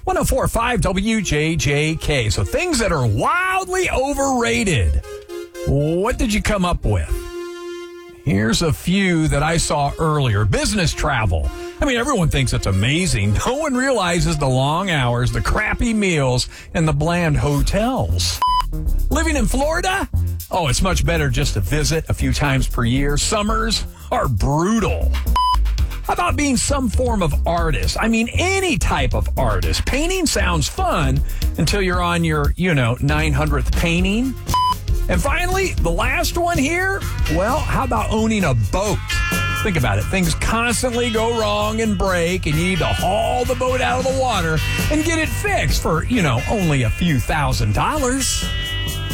104.5 WJJK. So things that are wildly overrated. What did you come up with? Here's a few that I saw earlier. Business travel. I mean, everyone thinks it's amazing. No one realizes the long hours, the crappy meals, and the bland hotels. Living in Florida? Oh, it's much better just to visit a few times per year. Summers are brutal. How about being some form of artist? I mean, any type of artist. Painting sounds fun until you're on your, 900th painting. And finally, the last one here, well, how about owning a boat? Think about it. Things constantly go wrong and break, and you need to haul the boat out of the water and get it fixed for, only a few $1,000s.